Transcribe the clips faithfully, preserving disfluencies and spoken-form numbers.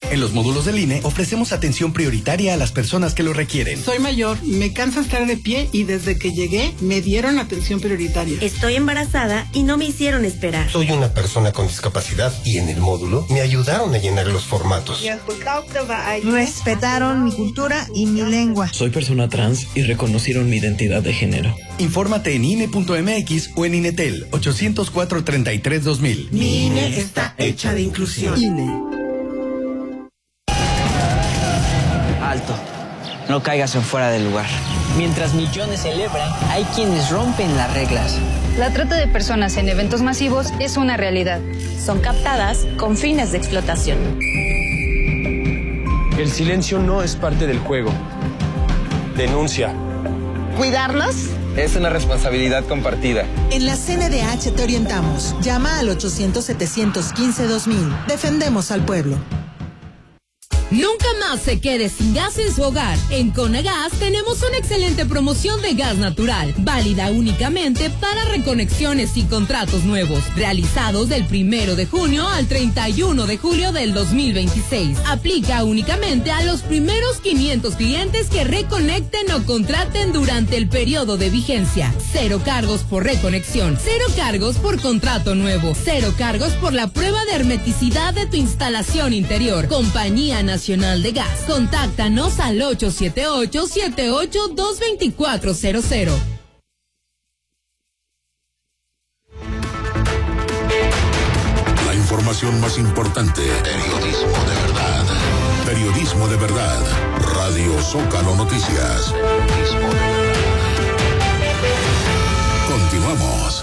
En los módulos del I N E ofrecemos atención prioritaria a las personas que lo requieren. Soy mayor, me cansa estar de pie y desde que llegué me dieron atención prioritaria. Estoy embarazada y no me hicieron esperar. Soy una persona con discapacidad y en el módulo me ayudaron a llenar los formatos. Respetaron mi cultura y mi lengua. Soy persona trans y reconocieron mi identidad de género. Infórmate en I N E punto M X o en INETEL ochocientos cuatro, treinta y tres, dos mil. Mi I N E está hecha de inclusión. I N E. Alto, no caigas en fuera del lugar. Mientras millones celebran, hay quienes rompen las reglas. La trata de personas en eventos masivos es una realidad. Son captadas con fines de explotación. El silencio no es parte del juego. Denuncia. ¿Cuidarnos? Es una responsabilidad compartida. En la C N D H te orientamos. Llama al ochocientos, setecientos quince, dos mil. Defendemos al pueblo. Nunca más se quede sin gas en su hogar. En Conagas tenemos una excelente promoción de gas natural, válida únicamente para reconexiones y contratos nuevos, realizados del primero de junio al treinta y uno de julio del dos mil veintiséis. Aplica únicamente a los primeros quinientos clientes que reconecten o contraten durante el periodo de vigencia. Cero cargos por reconexión, cero cargos por contrato nuevo, cero cargos por la prueba de hermeticidad de tu instalación interior. Compañía Nacional de Gas. Contáctanos al ocho siete ocho, siete ocho dos, dos cuatro cero cero. La información más importante. Periodismo de verdad. Periodismo de verdad. Radio Zócalo Noticias. Periodismo de verdad. Continuamos.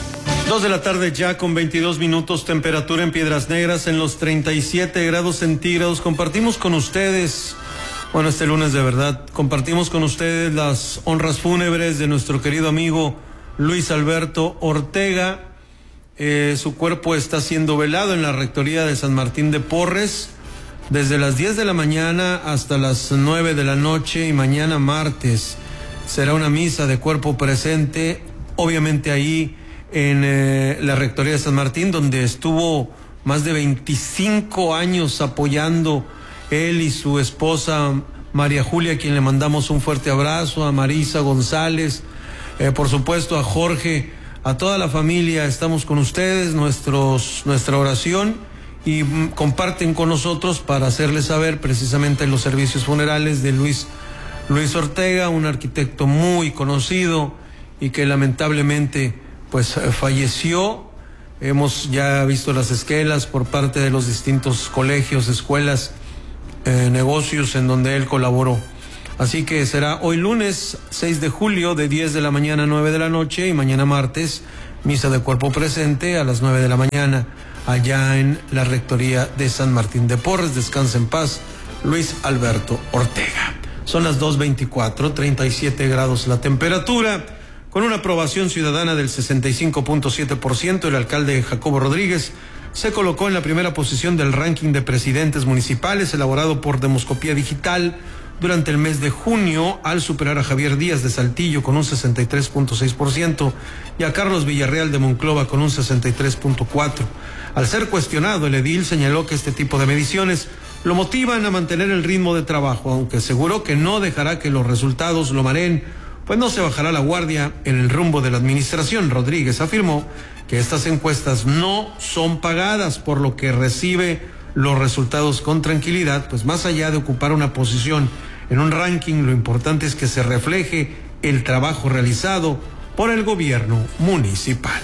Dos de la tarde ya con veintidós minutos, temperatura en Piedras Negras en los treinta y siete grados centígrados. Compartimos con ustedes, bueno, este lunes de verdad, compartimos con ustedes las honras fúnebres de nuestro querido amigo Luis Alberto Ortega. Eh, su cuerpo está siendo velado en la rectoría de San Martín de Porres desde las diez de la mañana hasta las nueve de la noche, y mañana martes será una misa de cuerpo presente, obviamente ahí en eh, la rectoría de San Martín, donde estuvo más de veinticinco años apoyando él y su esposa María Julia, a quien le mandamos un fuerte abrazo, a Marisa González, eh, por supuesto a Jorge, a toda la familia. Estamos con ustedes, nuestros, nuestra oración, y mm, comparten con nosotros para hacerles saber precisamente los servicios funerales de Luis, Luis Ortega, un arquitecto muy conocido y que lamentablemente pues falleció. Hemos ya visto las esquelas por parte de los distintos colegios, escuelas, eh, negocios en donde él colaboró. Así que será hoy lunes seis de julio de diez de la mañana a nueve de la noche, y mañana martes misa de cuerpo presente a las nueve de la mañana allá en la rectoría de San Martín de Porres. Descansa en paz Luis Alberto Ortega. Son las dos veinticuatro, treinta y siete grados la temperatura. Con una aprobación ciudadana del sesenta y cinco punto siete por ciento, el alcalde Jacobo Rodríguez se colocó en la primera posición del ranking de presidentes municipales elaborado por Demoscopía Digital durante el mes de junio, al superar a Javier Díaz de Saltillo con un sesenta y tres punto seis por ciento y a Carlos Villarreal de Monclova con un sesenta y tres punto cuatro por ciento. Al ser cuestionado, el edil señaló que este tipo de mediciones lo motivan a mantener el ritmo de trabajo, aunque aseguró que no dejará que los resultados lo mareen, pues no se bajará la guardia en el rumbo de la administración. Rodríguez afirmó que estas encuestas no son pagadas, por lo que recibe los resultados con tranquilidad, pues más allá de ocupar una posición en un ranking, lo importante es que se refleje el trabajo realizado por el gobierno municipal.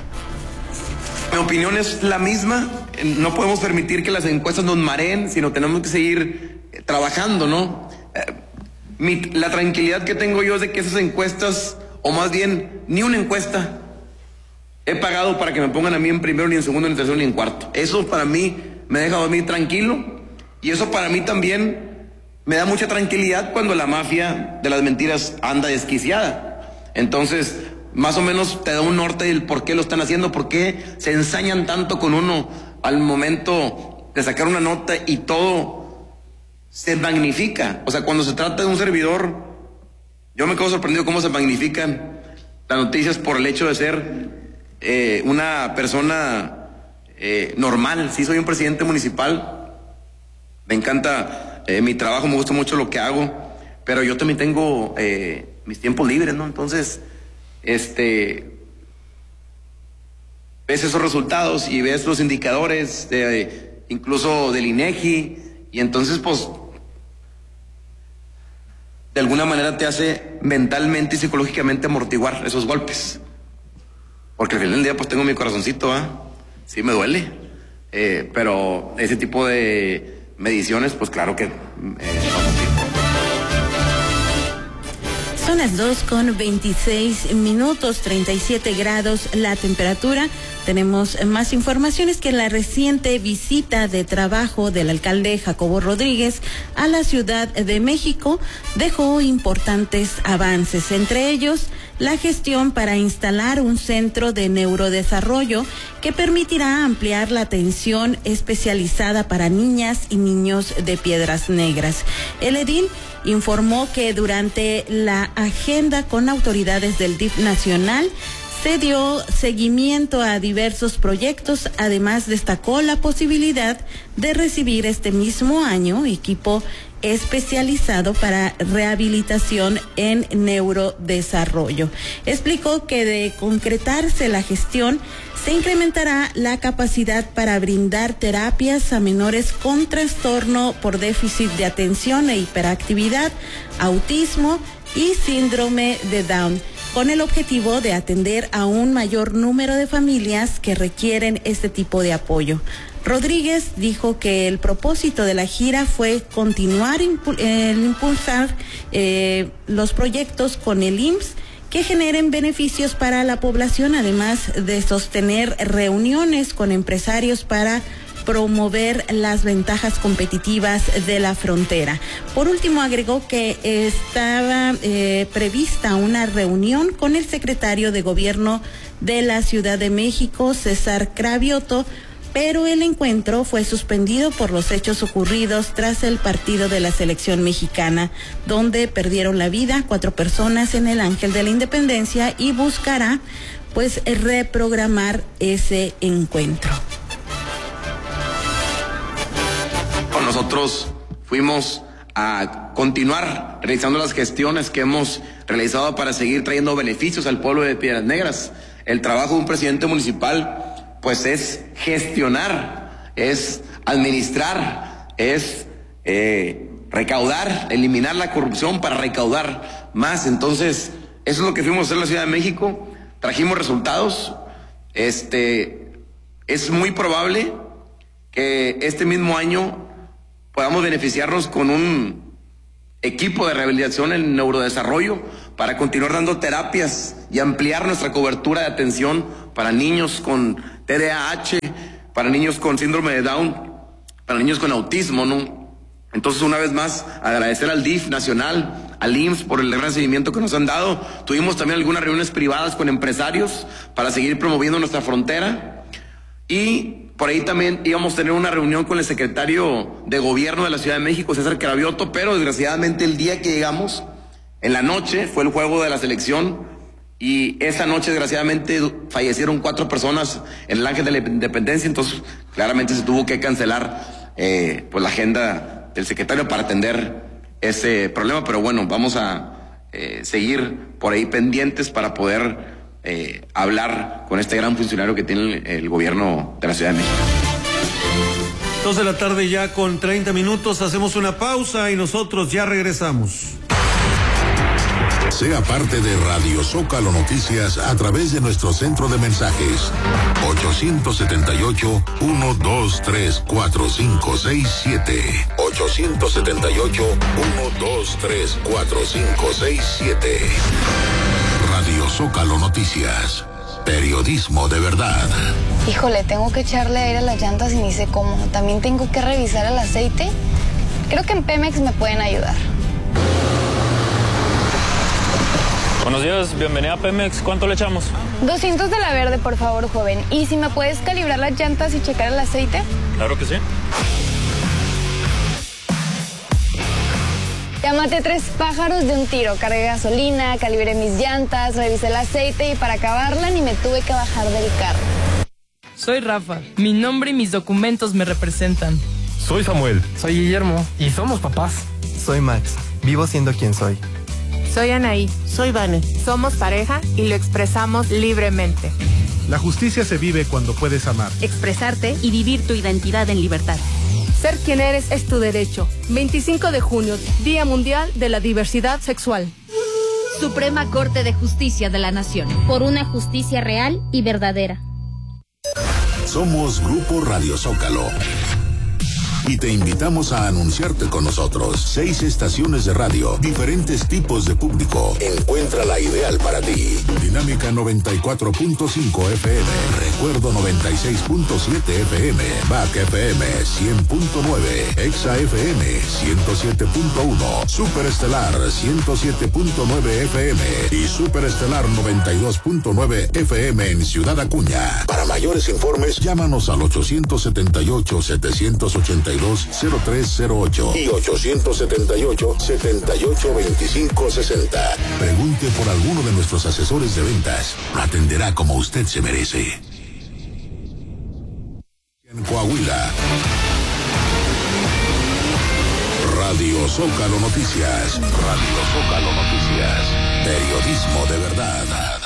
Mi opinión es la misma. No podemos permitir que las encuestas nos mareen, sino tenemos que seguir trabajando, ¿no? Eh, Mi, la tranquilidad que tengo yo es de que esas encuestas, o más bien, ni una encuesta he pagado para que me pongan a mí en primero, ni en segundo, ni en tercero, ni en cuarto. Eso para mí me deja dormir tranquilo, y eso para mí también me da mucha tranquilidad cuando la mafia de las mentiras anda desquiciada. Entonces, más o menos te da un norte del por qué lo están haciendo, por qué se ensañan tanto con uno al momento de sacar una nota y todo se magnifica. O sea, cuando se trata de un servidor, yo me quedo sorprendido cómo se magnifican las noticias por el hecho de ser eh, una persona eh, normal. Sí, soy un presidente municipal, me encanta eh, mi trabajo, me gusta mucho lo que hago, pero yo también tengo eh, mis tiempos libres, ¿no? Entonces, este, ves esos resultados y ves los indicadores, de, incluso del INEGI, y entonces, pues, de alguna manera te hace mentalmente y psicológicamente amortiguar esos golpes. Porque al final del día, pues, tengo mi corazoncito, ¿ah? ¿eh? Sí me duele, eh, pero ese tipo de mediciones, pues claro que... Eh, Son las dos con veintiséis minutos, treinta y siete grados la temperatura. Tenemos más informaciones que la reciente visita de trabajo del alcalde Jacobo Rodríguez a la Ciudad de México dejó importantes avances, entre ellos la gestión para instalar un centro de neurodesarrollo que permitirá ampliar la atención especializada para niñas y niños de Piedras Negras. El edil informó que durante la agenda con autoridades del D I F nacional se dio seguimiento a diversos proyectos. Además, destacó la posibilidad de recibir este mismo año equipo especializado para rehabilitación en neurodesarrollo. Explicó que de concretarse la gestión, se incrementará la capacidad para brindar terapias a menores con trastorno por déficit de atención e hiperactividad, autismo y síndrome de Down, con el objetivo de atender a un mayor número de familias que requieren este tipo de apoyo. Rodríguez dijo que el propósito de la gira fue continuar impu- eh, impulsar eh, los proyectos con el I M S S que generen beneficios para la población, además de sostener reuniones con empresarios para promover las ventajas competitivas de la frontera. Por último, agregó que estaba eh, prevista una reunión con el secretario de Gobierno de la Ciudad de México, César Cravioto, pero el encuentro fue suspendido por los hechos ocurridos tras el partido de la selección mexicana, donde perdieron la vida cuatro personas en el Ángel de la Independencia, y buscará pues reprogramar ese encuentro. Nosotros fuimos a continuar realizando las gestiones que hemos realizado para seguir trayendo beneficios al pueblo de Piedras Negras. El trabajo de un presidente municipal, pues, es gestionar, es administrar, es eh, recaudar, eliminar la corrupción para recaudar más. Entonces, eso es lo que fuimos a hacer en la Ciudad de México. Trajimos resultados. Este, es muy probable que este mismo año podamos beneficiarnos con un equipo de rehabilitación en neurodesarrollo para continuar dando terapias y ampliar nuestra cobertura de atención para niños con T D A H, para niños con síndrome de Down, para niños con autismo, ¿no? Entonces, una vez más, agradecer al D I F nacional, al I M S S por el gran seguimiento que nos han dado. Tuvimos también algunas reuniones privadas con empresarios para seguir promoviendo nuestra frontera, y por ahí también íbamos a tener una reunión con el secretario de Gobierno de la Ciudad de México, César Cravioto, pero desgraciadamente el día que llegamos, en la noche, fue el juego de la selección, y esa noche desgraciadamente fallecieron cuatro personas en el Ángel de la Independencia. Entonces claramente se tuvo que cancelar eh, pues la agenda del secretario para atender ese problema, pero bueno, vamos a eh, seguir por ahí pendientes para poder Eh, hablar con este gran funcionario que tiene el, el gobierno de la Ciudad de México. Dos de la tarde ya con treinta minutos, hacemos una pausa y nosotros ya regresamos. Sea parte de Radio Zócalo Noticias a través de nuestro centro de mensajes ocho siete ocho, uno dos tres, cuatro cinco seis siete ocho siete ocho, uno dos tres, cuatro cinco seis siete. Radio Zócalo Noticias, periodismo de verdad. Híjole, tengo que echarle aire a las llantas y ni sé cómo. También tengo que revisar el aceite. Creo que en Pemex me pueden ayudar. Buenos días, bienvenida a Pemex. ¿Cuánto le echamos? doscientos de la verde, por favor, joven. ¿Y si me puedes calibrar las llantas y checar el aceite? Claro que sí. Ya maté tres pájaros de un tiro. Cargué gasolina, calibré mis llantas, revisé el aceite y para acabarla ni me tuve que bajar del carro. Soy Rafa. Mi nombre y mis documentos me representan. Soy Samuel. Soy Guillermo. Y somos papás. Soy Max. Vivo siendo quien soy. Soy Anaí. Soy Vane. Somos pareja y lo expresamos libremente. La justicia se vive cuando puedes amar, expresarte y vivir tu identidad en libertad. Ser quien eres es tu derecho. veinticinco de junio, Día Mundial de la Diversidad Sexual. Suprema Corte de Justicia de la Nación. Por una justicia real y verdadera. Somos Grupo Radio Zócalo. Y te invitamos a anunciarte con nosotros. Seis estaciones de radio, diferentes tipos de público. Encuentra la ideal para ti. Dinámica noventa y cuatro punto cinco F M. Recuerdo noventa y seis punto siete F M. Back F M cien punto nueve. Exa F M ciento siete punto uno. Superestelar ciento siete punto nueve F M. Y Superestelar noventa y dos punto nueve F M en Ciudad Acuña. Para mayores informes, llámanos al ochocientos setenta y ocho, setecientos ochenta y dos, cero tres cero ocho y ochocientos setenta y ocho, setenta y ocho, veinticinco sesenta. Pregunte por alguno de nuestros asesores de ventas. Lo atenderá como usted se merece. En Coahuila. Radio Zócalo Noticias. Radio Zócalo Noticias. Periodismo de verdad.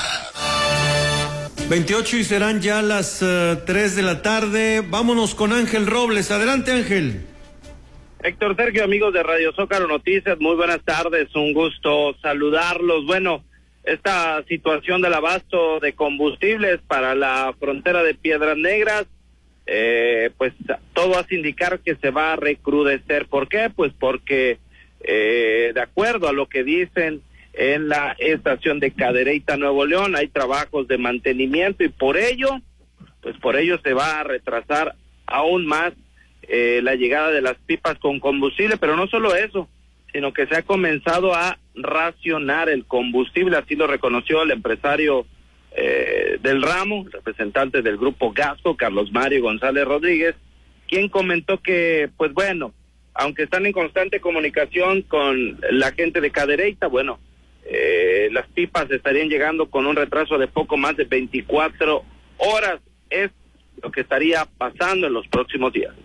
veintiocho y serán ya las uh, tres de la tarde. Vámonos con Ángel Robles. Adelante, Ángel. Héctor, Sergio, amigos de Radio Zócalo Noticias, muy buenas tardes. Un gusto saludarlos. Bueno, esta situación del abasto de combustibles para la frontera de Piedras Negras, eh, pues todo hace indicar que se va a recrudecer. ¿Por qué? Pues porque, eh, de acuerdo a lo que dicen en la estación de Cadereyta, Nuevo León, hay trabajos de mantenimiento y por ello, pues por ello se va a retrasar aún más eh, la llegada de las pipas con combustible, pero no solo eso, sino que se ha comenzado a racionar el combustible, así lo reconoció el empresario eh, del ramo, representante del grupo Gasco, Carlos Mario González Rodríguez, quien comentó que, pues bueno, aunque están en constante comunicación con la gente de Cadereyta, bueno, Eh, las pipas estarían llegando con un retraso de poco más de veinticuatro horas. Es lo que estaría pasando en los próximos días.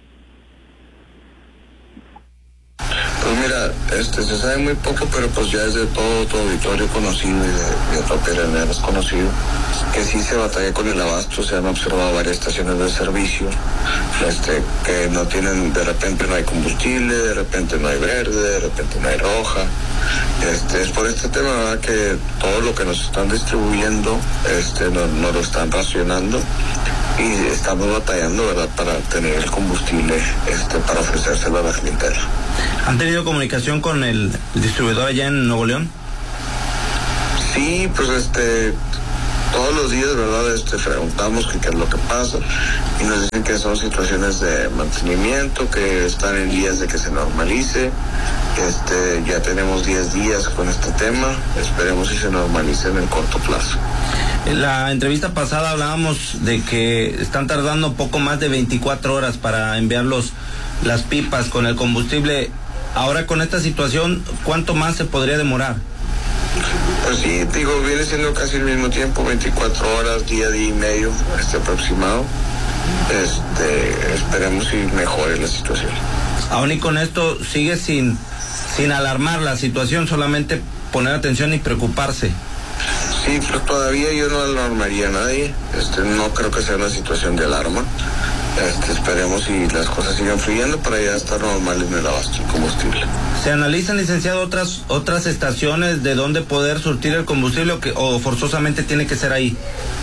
Pues mira, este se sabe muy poco, pero pues ya es de todo tu auditorio conocido y de, de otra operación es conocido que sí se batalla con el abasto. Se han observado varias estaciones de servicio este que no tienen, de repente no hay combustible, de repente no hay verde, de repente no hay roja. Este es por este tema, ¿verdad?, que todo lo que nos están distribuyendo este no, no lo están racionando y estamos batallando, ¿verdad?, para tener el combustible este para ofrecérselo a la clientela. ¿Han tenido comunicación con el distribuidor allá en Nuevo León? Sí, pues este todos los días, ¿verdad?, este preguntamos que qué es lo que pasa y nos dicen que son situaciones de mantenimiento, que están en días de que se normalice. Este ya tenemos diez días con este tema, esperemos si se normalice en el corto plazo. En la entrevista pasada hablábamos de que están tardando poco más de veinticuatro horas para enviar los, las pipas con el combustible. Ahora con esta situación, ¿cuánto más se podría demorar? Pues sí, digo, viene siendo casi el mismo tiempo, veinticuatro horas, día, día y medio, este aproximado. Este, esperemos si mejore la situación. Aún y con esto, sigue sin, sin alarmar la situación, solamente poner atención y preocuparse. Sí, pues todavía yo no alarmaría a nadie, este, no creo que sea una situación de alarma. Este, esperemos si las cosas sigan fluyendo para ya estar normal en el abasto de combustible. ¿Se analizan, licenciado, otras otras estaciones de donde poder surtir el combustible o, que, o forzosamente tiene que ser ahí?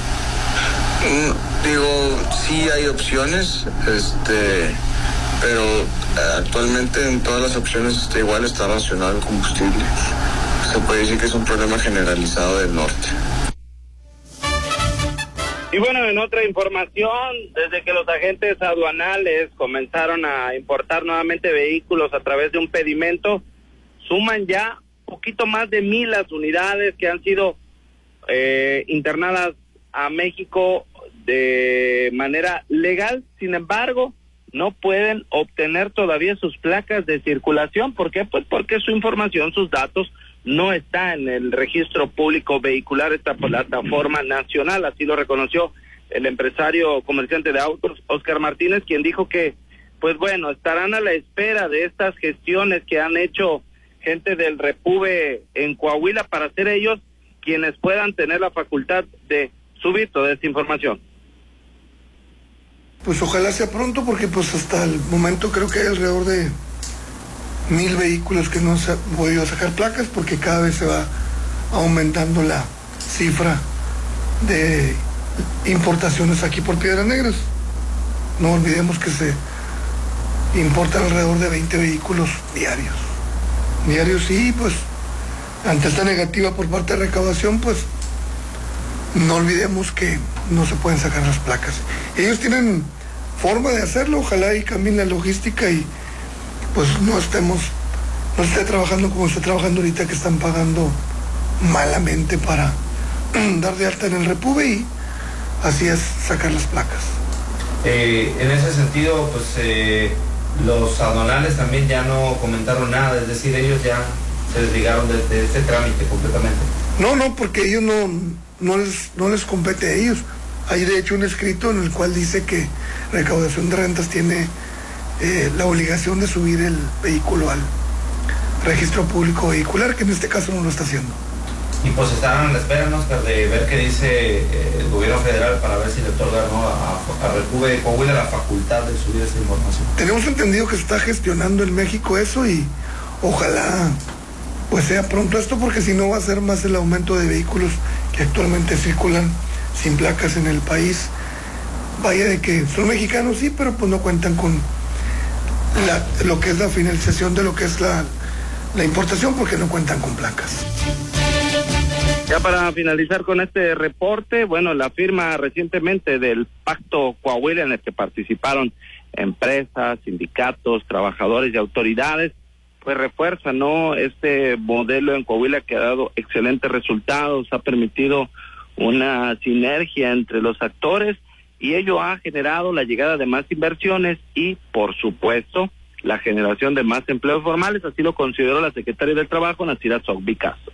Mm, digo, sí hay opciones, este, pero actualmente en todas las opciones está igual, está racionado el combustible. Se puede decir que es un problema generalizado del norte. Y bueno, en otra información, desde que los agentes aduanales comenzaron a importar nuevamente vehículos a través de un pedimento, suman ya poquito más de mil las unidades que han sido eh, internadas a México de manera legal. Sin embargo, no pueden obtener todavía sus placas de circulación. ¿Por qué? Pues porque su información, sus datos, no está en el registro público vehicular, esta plataforma nacional. Así lo reconoció el empresario comerciante de autos, Oscar Martínez, quien dijo que pues bueno, estarán a la espera de estas gestiones que han hecho gente del Repube en Coahuila para ser ellos quienes puedan tener la facultad de subir toda esta información. Pues ojalá sea pronto, porque pues hasta el momento creo que hay alrededor de mil vehículos que no se han podido sacar placas, porque cada vez se va aumentando la cifra de importaciones aquí por Piedras Negras. No olvidemos que se importan alrededor de veinte vehículos diarios. Diarios, sí, pues ante esta negativa por parte de recaudación, pues no olvidemos que no se pueden sacar las placas. Ellos tienen forma de hacerlo, ojalá y cambien la logística y pues no estemos, no esté trabajando como está trabajando ahorita, que están pagando malamente para dar de alta en el Repube y así es sacar las placas. Eh, en ese sentido, pues eh, los aduanales también ya no comentaron nada, es decir, ellos ya se desligaron de, de este trámite completamente. No, no, porque ellos no, no les, no les compete a ellos. Hay de hecho un escrito en el cual dice que Recaudación de Rentas tiene eh, la obligación de subir el vehículo al registro público vehicular, que en este caso no lo está haciendo. Y pues estarán a la espera, ¿no, Oscar, de ver qué dice eh, el gobierno federal para ver si le otorga, ¿no?, a, a Repube de Coahuila la facultad de subir esta información. Tenemos entendido que se está gestionando en México eso y ojalá pues sea pronto esto, porque si no va a ser más el aumento de vehículos que actualmente circulan sin placas en el país. Vaya de que son mexicanos, sí, pero pues no cuentan con la, lo que es la finalización de lo que es la, la importación, porque no cuentan con placas. Ya para finalizar con este reporte, bueno, la firma recientemente del Pacto Coahuila, en el que participaron empresas, sindicatos, trabajadores y autoridades, pues refuerza, ¿no?, este modelo en Coahuila que ha dado excelentes resultados, ha permitido una sinergia entre los actores y ello ha generado la llegada de más inversiones y, por supuesto, la generación de más empleos formales. Así lo consideró la secretaria del Trabajo, Nacira Sogbicazo.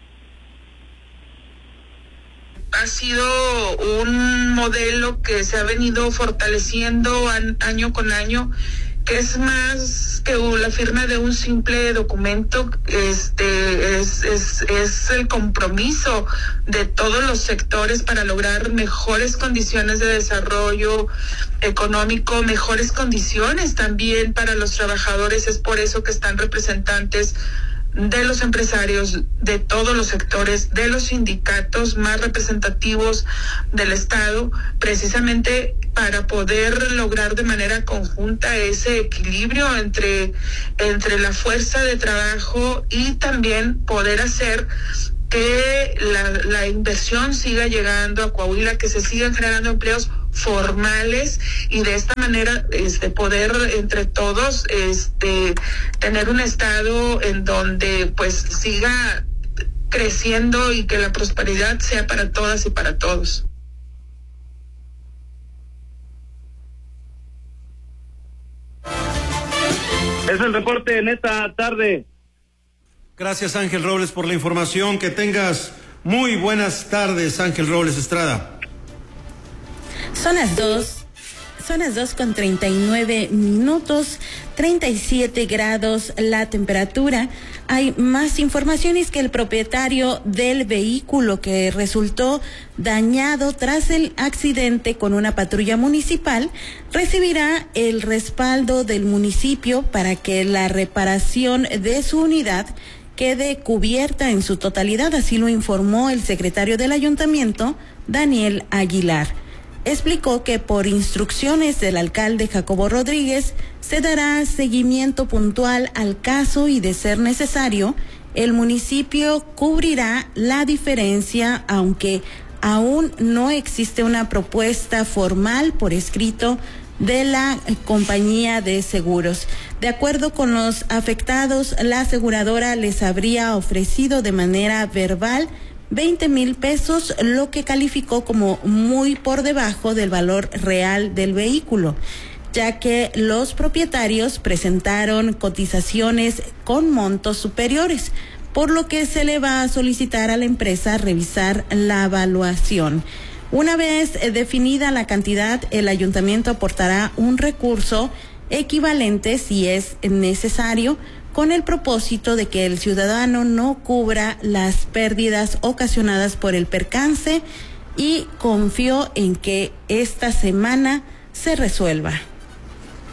Ha sido un modelo que se ha venido fortaleciendo an, año con año, que es más que la firma de un simple documento. Este es, es, es el compromiso de todos los sectores para lograr mejores condiciones de desarrollo económico, mejores condiciones también para los trabajadores. Es por eso que están representantes de los empresarios, de todos los sectores, de los sindicatos más representativos del Estado, precisamente para poder lograr de manera conjunta ese equilibrio entre, entre la fuerza de trabajo y también poder hacer que la, la inversión siga llegando a Coahuila, que se sigan generando empleos formales y de esta manera este poder entre todos este tener un estado en donde pues siga creciendo y que la prosperidad sea para todas y para todos. Es el reporte en esta tarde. Gracias, Ángel Robles, por la información. Que tengas muy buenas tardes, Ángel Robles Estrada. Son las dos, son las dos con treinta y nueve minutos, treinta y siete grados la temperatura. Hay más informaciones que el propietario del vehículo que resultó dañado tras el accidente con una patrulla municipal recibirá el respaldo del municipio para que la reparación de su unidad quede cubierta en su totalidad. Así lo informó el secretario del ayuntamiento, Daniel Aguilar. Explicó que por instrucciones del alcalde Jacobo Rodríguez se dará seguimiento puntual al caso y, de ser necesario, el municipio cubrirá la diferencia, aunque aún no existe una propuesta formal por escrito de la compañía de seguros. De acuerdo con los afectados, la aseguradora les habría ofrecido de manera verbal veinte mil pesos, lo que calificó como muy por debajo del valor real del vehículo, ya que los propietarios presentaron cotizaciones con montos superiores, por lo que se le va a solicitar a la empresa revisar la evaluación. Una vez definida la cantidad, el ayuntamiento aportará un recurso equivalente si es necesario, con el propósito de que el ciudadano no cubra las pérdidas ocasionadas por el percance, y confió en que esta semana se resuelva.